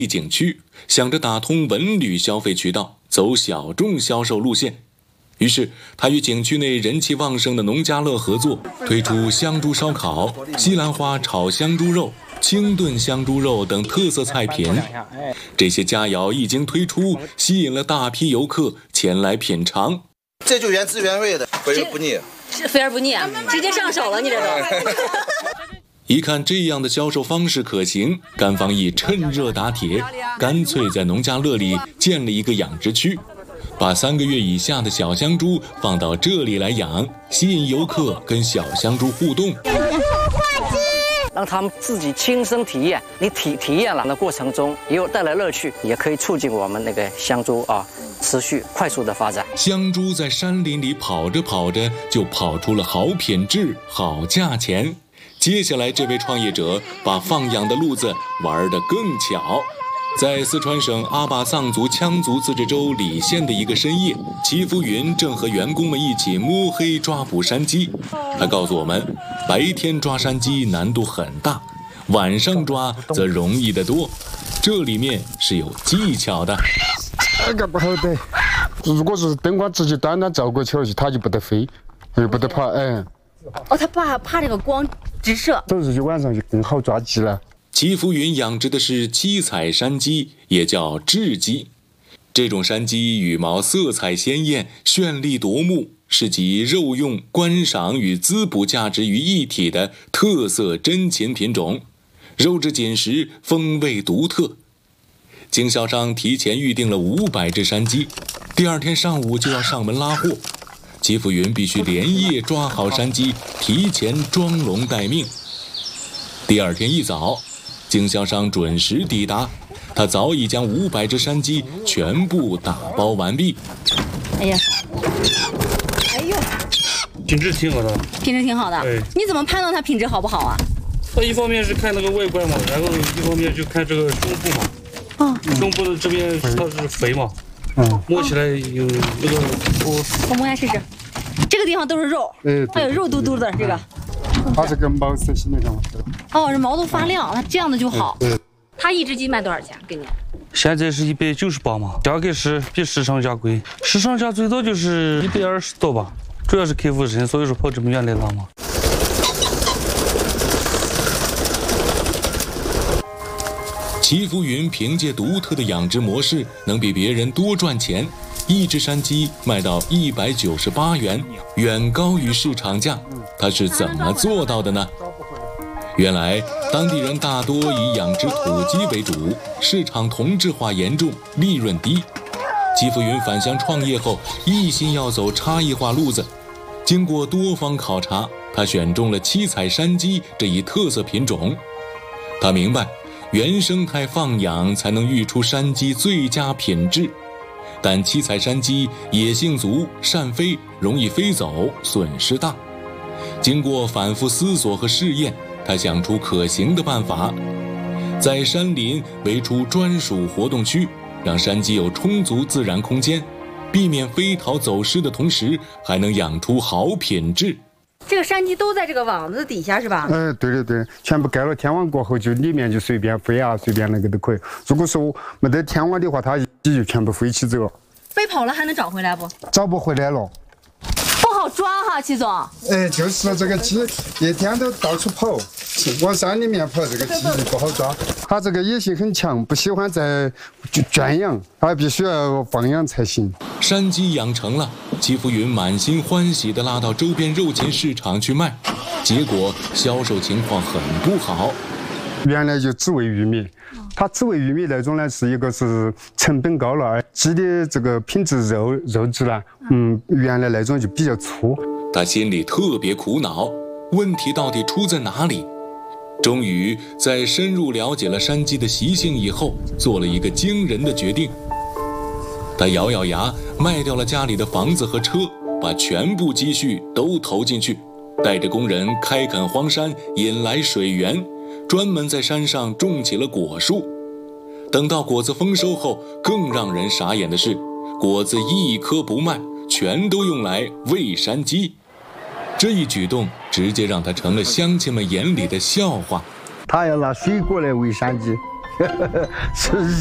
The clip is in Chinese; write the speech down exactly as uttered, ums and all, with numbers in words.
景区，想着打通文旅消费渠道，走小众销售路线。于是他与景区内人气旺盛的农家乐合作，推出香猪烧烤、西兰花炒香猪肉、清炖香猪肉等特色菜品。这些佳肴一经推出，吸引了大批游客前来品尝。 这就原汁原味的，肥而不腻。 是肥而不腻啊，直接上手了，你这都。 一看这样的销售方式可行，甘方义趁热打铁，干脆在农家乐里建了一个养殖区，把三个月以下的小香猪放到这里来养，吸引游客跟小香猪互动， 让他们自己亲身体验。你体体验了的过程中，也有带来乐趣，也可以促进我们那个香猪啊持续快速的发展。 香猪在山林里跑着跑着，就跑出了好品质、好价钱。接下来，这位创业者把放养的路子玩得更巧。在四川省阿坝藏族羌族自治州理县的一个深夜，齐福云正和员工们一起摸黑抓捕山鸡。他告诉我们，白天抓山鸡难度很大，晚上抓则容易得多，这里面是有技巧的。 这个不好逮，如果是灯光直接端端照过去了，它就不得飞，也不得跑。哎， 哦，他怕怕这个光直射， 这时就晚上就更好抓鸡了。 齐福云养殖的是七彩山鸡，也叫雉鸡。这种山鸡羽毛色彩鲜艳，绚丽夺目，是集肉用、观赏与滋补价值于一体的特色珍禽品种，肉质紧实，风味独特。经销商提前预定了五百只山鸡，第二天上午就要上门拉货。齐福云必须连夜抓好山鸡，提前装笼待命。第二天一早，经销商准时抵达，他早已将五百只山鸡全部打包完毕。 哎呀，哎呦， 品质挺好的， 品质挺好的。 对， 你怎么判断它品质好不好啊？ 它一方面是看那个外观嘛，然后一方面就看这个胸部嘛。哦，胸部的这边它是肥嘛，嗯，摸起来有那个我我摸下试试，这个地方都是肉， 哎， 还有肉嘟嘟的这个。 它这个毛色是那种。 哦，这毛都发亮，它这样的就好。 对。 它一只鸡卖多少钱？给你？ 现在是一百九十八嘛，价格是比市场价贵，市场价最多就是一百二十多吧，主要是客户人，所以说跑这么远来拉嘛。 齐福云凭借独特的养殖模式，能比别人多赚钱。一只山鸡卖到一百九十八元，远高于市场价。他是怎么做到的呢？原来当地人大多以养殖土鸡为主，市场同质化严重，利润低。齐福云返乡创业后，一心要走差异化路子。经过多方考察，他选中了七彩山鸡这一特色品种。他明白，原生态放养才能育出山鸡最佳品质。但七彩山鸡野性足，善飞，容易飞走，损失大。经过反复思索和试验，他想出可行的办法，在山林围出专属活动区，让山鸡有充足自然空间，避免飞逃走失的同时，还能养出好品质。 这个山鸡都在这个网子底下是吧？ 哎，对对对，全部盖了天网过后，就里面就随便飞啊，随便那个都可以。如果说没得天网的话，它鸡就全部飞起走了。 飞跑了还能找回来不？ 找不回来了。 不好抓哈，齐总。 哎，就是这个鸡一天都到处跑，往山里面跑，这个鸡就不好抓。它这个野性很强，不喜欢在圈养，它必须要放养才行。 山鸡养成了，齐福云满心欢喜地拉到周边肉禽市场去卖，结果销售情况很不好。 原来就只喂玉米，它只喂玉米那种呢，是一个是成本高了，而鸡的这个品质肉肉质呢，嗯，原来那种就比较粗。 他心里特别苦恼，问题到底出在哪里？终于在深入了解了山鸡的习性以后，做了一个惊人的决定。他咬咬牙，卖掉了家里的房子和车，把全部积蓄都投进去，带着工人开垦荒山，引来水源，专门在山上种起了果树。等到果子丰收后，更让人傻眼的是，果子一颗不卖，全都用来喂山鸡。这一举动直接让他成了乡亲们眼里的笑话。 他要拿水果来喂山鸡， 是。